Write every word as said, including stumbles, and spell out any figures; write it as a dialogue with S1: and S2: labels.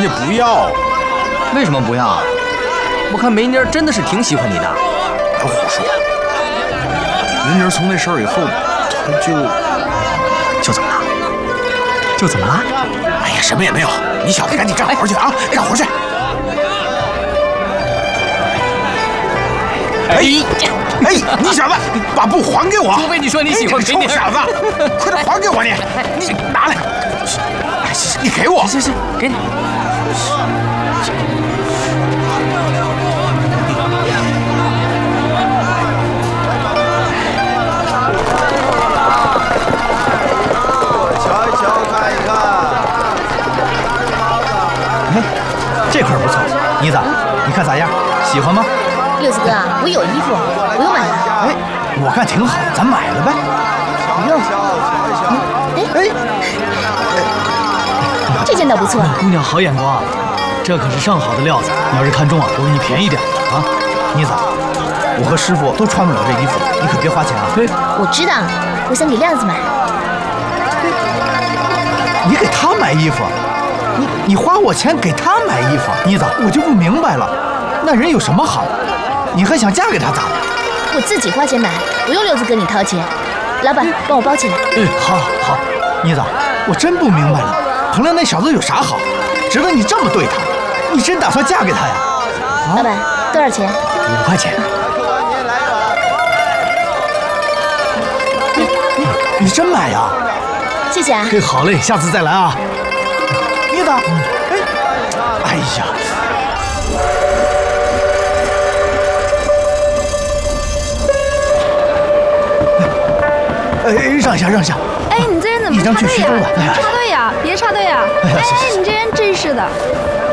S1: 家不要。
S2: 为什么不要？我看梅妮儿真的是挺喜欢你的。
S1: 别胡说！梅妮儿从那事儿以后，她就
S2: 就怎么了？就怎么了？
S1: 哎呀，什么也没有。你小子赶紧干活去啊！干活去！哎哎，你小子把布还给我！
S2: 除非你说你喜欢梅妮儿。
S1: 臭小子，快点还给我你！你拿来！你给我！
S2: 行行行，给你。
S3: 瞧一瞧，看一看。
S4: 哎，这块不错，妮子，你看咋样？喜欢吗？
S5: 六子哥啊，我有衣服，不用买了。
S4: 哎，我看挺好，咱买了呗。
S3: 不用。
S5: 哎哎，这件倒不错。
S4: 姑娘好眼光，这可是上好的料子。你要是看中啊，我给你便宜点啊。妮子，我和师傅都穿不了这衣服，你可别花钱啊。对，
S5: 我知道，我想给亮子买。
S4: 你给他买衣服？你你花我钱给他买衣服？妮子，我就不明白了，那人有什么好？你还想嫁给他咋的？
S5: 我自己花钱买，不用六子哥你掏钱。老板，帮我包起来。
S4: 嗯，好，好。妮子，我真不明白了，彭亮那小子有啥好，值得你这么对他？你真打算嫁给他呀？
S5: 啊、老板，多少钱？
S4: 五块钱。你你你真买呀？
S5: 谢谢啊。
S4: 嘿，好嘞，下次再来啊。妮子，哎，哎呀。哎，让一下，让一下。
S6: 哎，你这人怎么插队呀？插队呀！别插队呀！哎，你这人真是的。